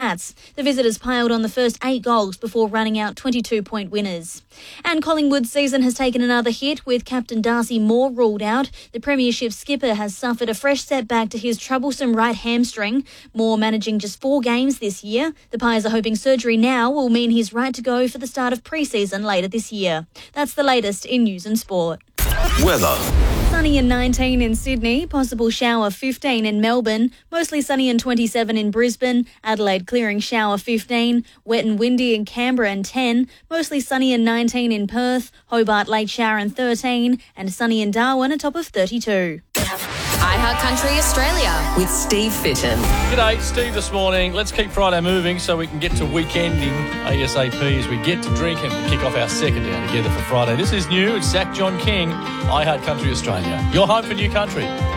Cats. The visitors piled on the first 8 goals before running out 22-point winners. And Collingwood's season has taken another hit with captain Darcy Moore ruled out. The Premiership skipper has suffered a fresh setback to his troublesome right hamstring. Moore managing just 4 games this year. The Pies are hoping surgery now will mean he's right to go for the start of pre-season later this year. That's the latest in news and sport. Weather. Sunny and 19 in Sydney, possible shower 15 in Melbourne, mostly sunny and 27 in Brisbane, Adelaide clearing shower 15, wet and windy in Canberra and 10, mostly sunny and 19 in Perth, Hobart late shower and 13, and sunny in Darwin, a top of 32. iHeart Country Australia with Steve Fitton. G'day, Steve this morning. Let's keep Friday moving so we can get to weekending ASAP as we get to drink and kick off our second day together for Friday. This is new. It's Zach John King, iHeart Country Australia. Your home for new country.